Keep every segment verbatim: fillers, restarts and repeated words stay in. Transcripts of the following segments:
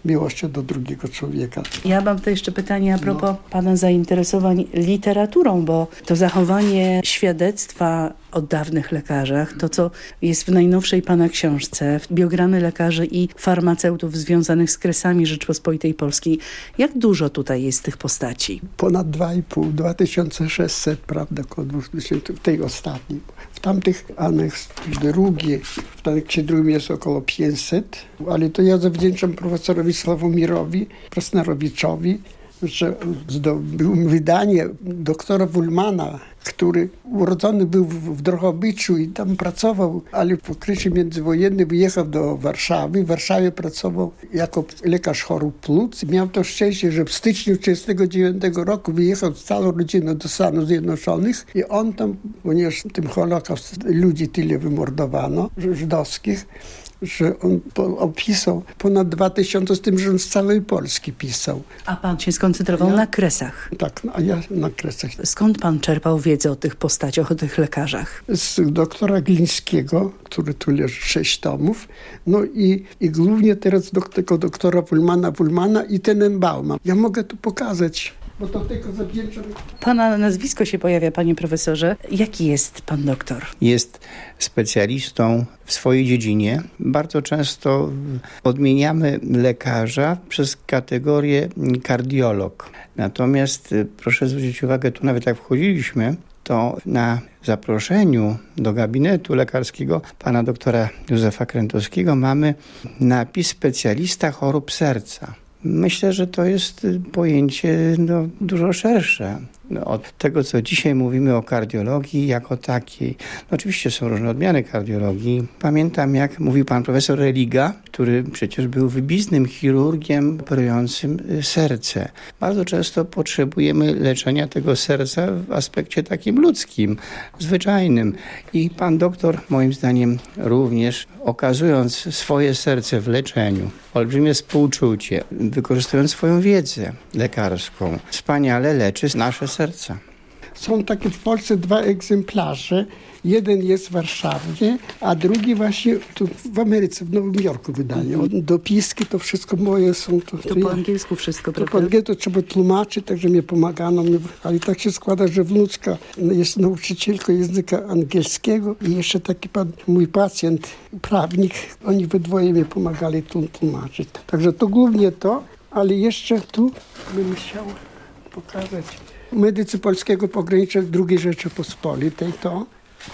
miłością do drugiego człowieka. Ja mam tutaj jeszcze pytanie a propos no. pana zainteresowań literaturą, bo to zachowanie świadectwa o dawnych lekarzach, to co jest w najnowszej pana książce, biogramy lekarzy i farmaceutów związanych z kresami Rzeczpospolitej Polskiej. Jak dużo tutaj jest tych postaci? Ponad dwa i pół, dwa tysiące sześćset, prawda, około dwa tysiące, w tej ostatniej. W tamtych aneks drugiej, w aneksie drugim jest około pięćset, ale to ja zawdzięczam profesorowi Sławomirowi Presnerowiczowi, że zdobył wydanie doktora Wulmana, który urodzony był w Drohobyczu i tam pracował, ale w okresie międzywojennym wyjechał do Warszawy. W Warszawie pracował jako lekarz chorób płuc. Miał to szczęście, że w styczniu tysiąc dziewięćset trzydziestego dziewiątego roku wyjechał z całą rodziną do Stanów Zjednoczonych i on tam, ponieważ w tym Holokaust ludzi tyle wymordowano, żydowskich, że on opisał ponad dwa tysiące, z tym, że on z całej Polski pisał. A pan się skoncentrował ja? na kresach. Tak, a ja na kresach. Skąd pan czerpał wiedzę o tych postaciach, o tych lekarzach? Z doktora Glińskiego, który tu leży, sześć tomów. No i, i głównie teraz do tego doktora Wulmana, Wulmana i Tenenbauma. Ja mogę tu pokazać, bo to tylko zawdzięczam. Pana nazwisko się pojawia, panie profesorze. Jaki jest pan doktor? Jest specjalistą w swojej dziedzinie. Bardzo często odmieniamy lekarza przez kategorię kardiolog. Natomiast proszę zwrócić uwagę, tu nawet jak wchodziliśmy, to na zaproszeniu do gabinetu lekarskiego pana doktora Józefa Krętowskiego mamy napis specjalista chorób serca. Myślę, że to jest pojęcie no, dużo szersze no, od tego, co dzisiaj mówimy o kardiologii jako takiej. No, oczywiście są różne odmiany kardiologii. Pamiętam, jak mówił pan profesor Religa, który przecież był wybitnym chirurgiem operującym serce. Bardzo często potrzebujemy leczenia tego serca w aspekcie takim ludzkim, zwyczajnym. I pan doktor, moim zdaniem, również okazując swoje serce w leczeniu, olbrzymie współczucie, wykorzystując swoją wiedzę lekarską, wspaniale leczy nasze serca. Są takie w Polsce dwa egzemplarze. Jeden jest w Warszawie, a drugi właśnie tu w Ameryce, w Nowym Jorku wydanie. Dopiski to wszystko moje są. To, to, to po ja, angielsku wszystko, to prawda? po angielsku to trzeba tłumaczyć, także mnie pomagano. Ale tak się składa, że wnuczka jest nauczycielką języka angielskiego i jeszcze taki pan, mój pacjent, prawnik, oni we dwoje mi pomagali tłumaczyć. Także to głównie to, ale jeszcze tu bym chciał pokazać medycy polskiego pogranicza drugiej Rzeczypospolitej to.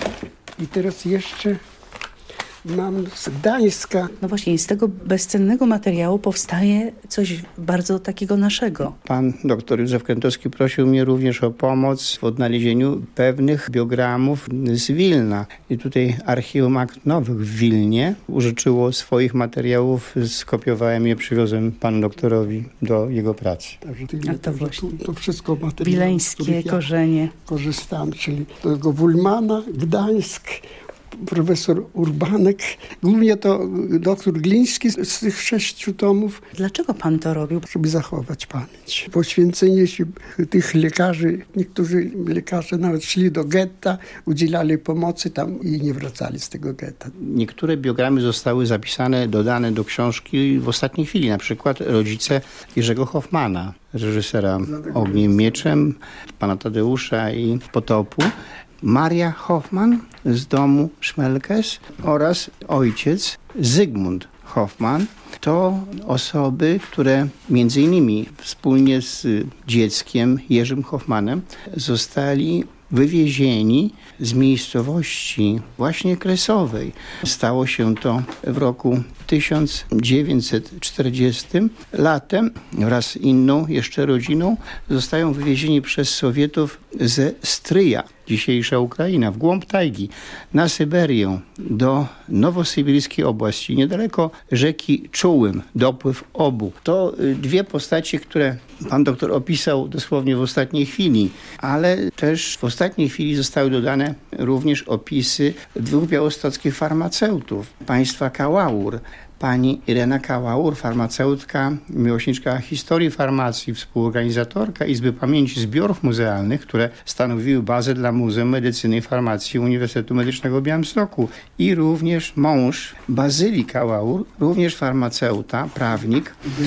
I teraz jeszcze mam z Gdańska. No właśnie, z tego bezcennego materiału powstaje coś bardzo takiego naszego. Pan doktor Józef Krętowski prosił mnie również o pomoc w odnalezieniu pewnych biogramów z Wilna. I tutaj Archiwum Akt Nowych w Wilnie użyczyło swoich materiałów, skopiowałem je, przywiozłem panu doktorowi do jego pracy. Także A to właśnie. To, to wszystko materiały, wileńskie korzenie. Ja korzystam, czyli tego Wulmana, Gdańsk, profesor Urbanek, głównie to doktor Gliński z tych sześciu tomów. Dlaczego pan to robił? Żeby zachować pamięć. Poświęcenie się tych lekarzy, niektórzy lekarze nawet szli do getta, udzielali pomocy tam i nie wracali z tego getta. Niektóre biogramy zostały zapisane, dodane do książki w ostatniej chwili. Na przykład rodzice Jerzego Hoffmana, reżysera Ogniem Mieczem, pana Tadeusza i Potopu. Maria Hoffman z domu Szmelkes oraz ojciec Zygmunt Hoffman. To osoby, które między innymi wspólnie z dzieckiem Jerzym Hoffmanem zostali wywiezieni z miejscowości właśnie kresowej. Stało się to w roku tysiąc dziewięćset czterdziestym. Latem wraz z inną jeszcze rodziną zostają wywiezieni przez Sowietów ze Stryja, dzisiejsza Ukraina, w głąb tajgi, na Syberię, do Nowosybirskiej oblasti, niedaleko rzeki Czułym, dopływ Obu. To dwie postacie, które pan doktor opisał dosłownie w ostatniej chwili, ale też w ostatniej chwili zostały dodane również opisy dwóch białostockich farmaceutów, państwa Kałaur. Pani Irena Kałaur, farmaceutka, miłośniczka historii farmacji, współorganizatorka Izby Pamięci Zbiorów Muzealnych, które stanowiły bazę dla Muzeum Medycyny i Farmacji Uniwersytetu Medycznego w Białymstoku. I również mąż Bazylii Kałaur, również farmaceuta, prawnik,